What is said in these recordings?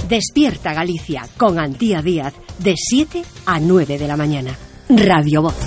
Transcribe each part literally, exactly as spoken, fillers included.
Despierta Galicia con Antía Díaz de siete a nueve de la mañana. Radio Voz.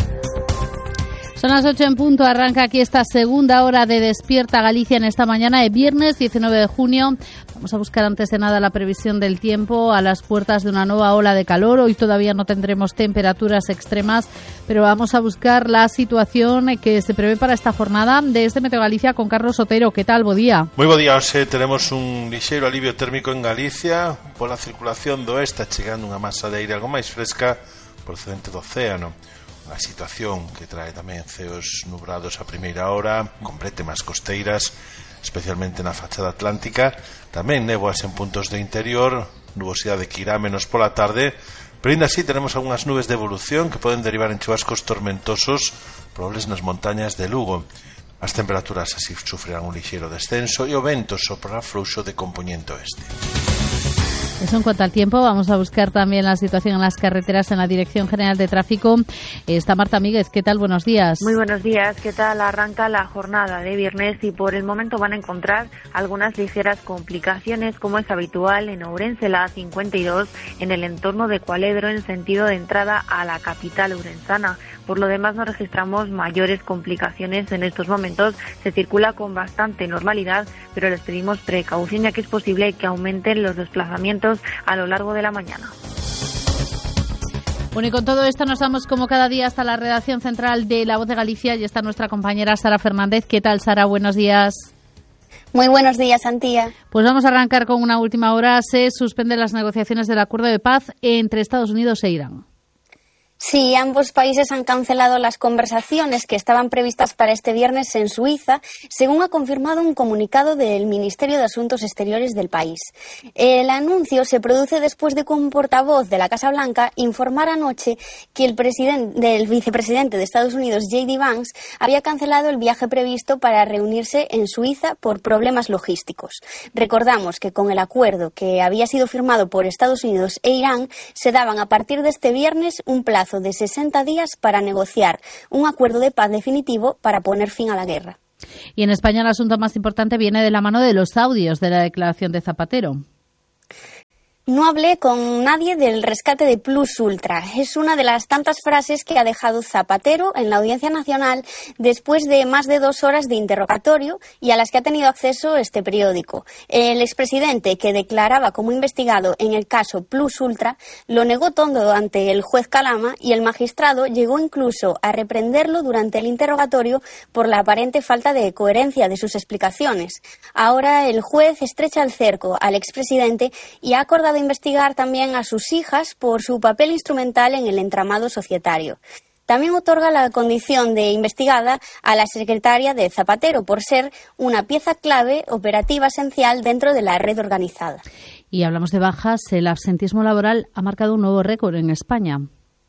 Son las ocho en punto, arranca aquí esta segunda hora de Despierta Galicia en esta mañana de viernes diecinueve de junio. Vamos a buscar antes de nada la previsión del tiempo a las puertas de una nueva ola de calor. Hoy todavía no tendremos temperaturas extremas, pero vamos a buscar la situación que se prevé para esta jornada desde Meteo Galicia con Carlos Otero. ¿Qué tal? Bo día. Moi bo día, hoxe tenemos un lixeiro alivio térmico en Galicia pola circulación do oeste, chegando unha masa de aire algo máis fresca procedente do océano. Unha situación que trae tamén ceos nubrados a primeira hora, con brétemas costeiras, especialmente na fachada atlántica, tamén néboas en puntos de interior, nubosidade que irá menos pola tarde, pero ainda así tenemos algunhas nubes de evolución que poden derivar en chubascos tormentosos probables nas montañas de Lugo. As temperaturas así sufrirán un lixeiro descenso e o vento soprará frouxo de compoñente oeste. Eso en cuanto al tiempo. Vamos a buscar también la situación en las carreteras en la Dirección General de Tráfico. Está Marta Míguez. ¿Qué tal? Buenos días. Muy buenos días. ¿Qué tal? Arranca la jornada de viernes y por el momento van a encontrar algunas ligeras complicaciones, como es habitual en Ourense, la A cincuenta y dos, en el entorno de Cualedro, en sentido de entrada a la capital ourensana. Por lo demás no registramos mayores complicaciones en estos momentos. Se circula con bastante normalidad, pero les pedimos precaución, ya que es posible que aumenten los desplazamientos a lo largo de la mañana. Bueno, y con todo esto nos vamos como cada día hasta la redacción central de La Voz de Galicia y está nuestra compañera Sara Fernández. ¿Qué tal, Sara? Buenos días. Muy buenos días, Antía. Pues vamos a arrancar con una última hora. Se suspenden las negociaciones del acuerdo de paz entre Estados Unidos e Irán. Sí, ambos países han cancelado las conversaciones que estaban previstas para este viernes en Suiza, según ha confirmado un comunicado del Ministerio de Asuntos Exteriores del país. El anuncio se produce después de que un portavoz de la Casa Blanca informara anoche que el, presidente, el vicepresidente de Estados Unidos, J D Vance, había cancelado el viaje previsto para reunirse en Suiza por problemas logísticos. Recordamos que con el acuerdo que había sido firmado por Estados Unidos e Irán, se daban a partir de este viernes un plazo de sesenta días para negociar un acuerdo de paz definitivo para poner fin a la guerra. Y en España el asunto más importante viene de la mano de los audios de la declaración de Zapatero. No hablé con nadie del rescate de Plus Ultra. Es una de las tantas frases que ha dejado Zapatero en la Audiencia Nacional después de más de dos horas de interrogatorio y a las que ha tenido acceso este periódico. El expresidente, que declaraba como investigado en el caso Plus Ultra, lo negó todo ante el juez Calama y el magistrado llegó incluso a reprenderlo durante el interrogatorio por la aparente falta de coherencia de sus explicaciones. Ahora el juez estrecha el cerco al expresidente y ha acordado de investigar también a sus hijas por su papel instrumental en el entramado societario. También otorga la condición de investigada a la secretaria de Zapatero por ser una pieza clave operativa esencial dentro de la red organizada. Y hablamos de bajas. El absentismo laboral ha marcado un nuevo récord en España.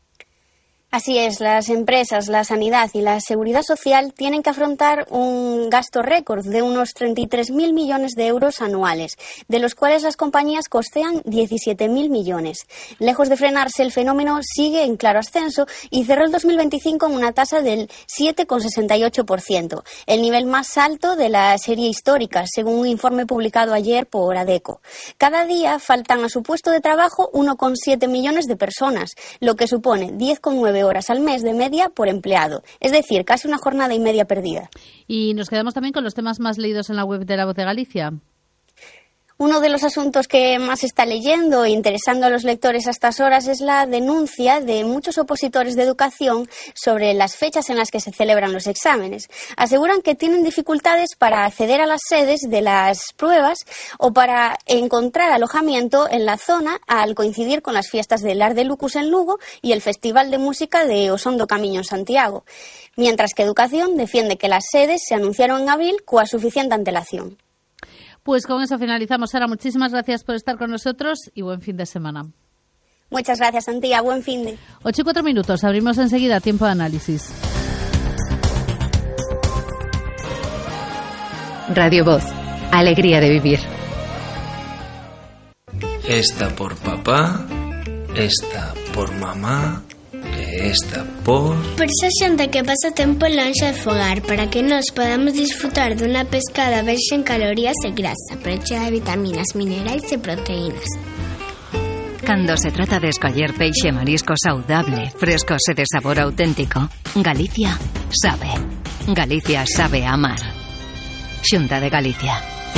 Así es, las empresas, la sanidad y la seguridad social tienen que afrontar un gasto récord de unos treinta y tres mil millones de euros anuales, de los cuales las compañías costean diecisiete mil millones. Lejos de frenarse, el fenómeno sigue en claro ascenso y cerró el dos mil veinticinco en una tasa del siete coma sesenta y ocho por ciento, el nivel más alto de la serie histórica, según un informe publicado ayer por ADECO. Cada día faltan a su puesto de trabajo uno coma siete millones de personas, lo que supone diez coma nueve horas al mes de media por empleado, es decir, casi una jornada y media perdida. Y nos quedamos también con los temas más leídos en la web de La Voz de Galicia. Uno de los asuntos que más está leyendo e interesando a los lectores a estas horas es la denuncia de muchos opositores de educación sobre las fechas en las que se celebran los exámenes. Aseguran que tienen dificultades para acceder a las sedes de las pruebas o para encontrar alojamiento en la zona al coincidir con las fiestas del Lar de Lucus en Lugo y el Festival de Música de Osondo Camiño en Santiago. Mientras que Educación defiende que las sedes se anunciaron en abril con suficiente antelación. Pues con eso finalizamos. Sara, muchísimas gracias por estar con nosotros y buen fin de semana. Muchas gracias, Antía. Buen fin de. Ocho y cuatro minutos. Abrimos enseguida tiempo de análisis. Radio Voz. Alegría de vivir. Esta por papá, esta por mamá, e esta por... Por esa xente que pasa tempo lonxe de fogar, para que nos podamos disfrutar dunha pescada baixa en calorías e grasa, pero chea de vitaminas, minerais e proteínas. Cando se trata de escoller peixe e marisco saudable, frescos e de sabor auténtico, Galicia sabe. Galicia sabe amar. Xunta de Galicia.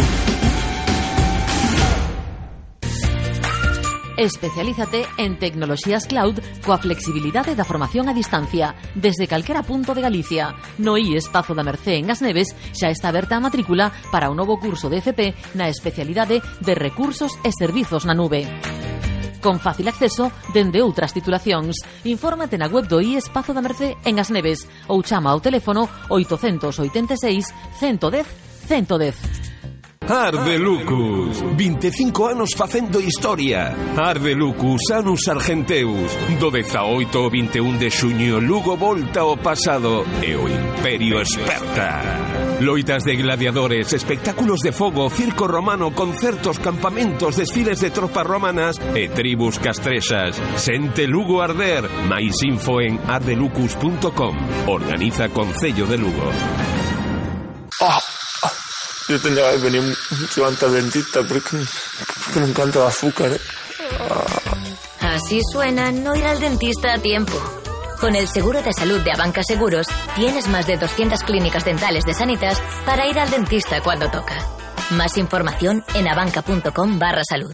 Especialízate en tecnoloxías cloud coa flexibilidade da formación a distancia desde calquera punto de Galicia. No I E S Pazo da Mercé en As Neves xa está aberta a matrícula para o novo curso de F P na especialidade de Recursos e Servizos na Nube, con fácil acceso dende outras titulacións. Infórmate na web do I E S Pazo da Mercé en As Neves ou chama ao teléfono oitocentos oitenta e seis, ciento dez, ciento dez. Ardelucus, vinte e cinco anos facendo historia. Ardelucus, Anus Argenteus. Do dezaoito ao vinte e un de xuño, Lugo volta ao pasado e o Imperio esperta. Loitas de gladiadores, espectáculos de fogo, circo romano, concertos, campamentos, desfiles de tropas romanas e tribus castrexas. Sente Lugo arder. Mais info en ardelucus punto com. Organiza Concello de Lugo. Oh. Yo tendría que venir mucho antes al dentista porque, porque me encanta el azúcar. ¿eh? Así suena no ir al dentista a tiempo. Con el seguro de salud de Abanca Seguros, tienes más de doscientas clínicas dentales de Sanitas para ir al dentista cuando toca. Más información en abanca punto com barra salud.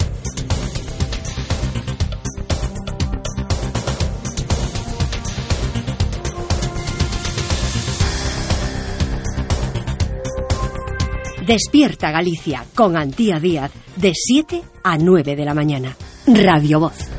Despierta Galicia con Antía Díaz de siete a nueve de la mañana. Radio Voz.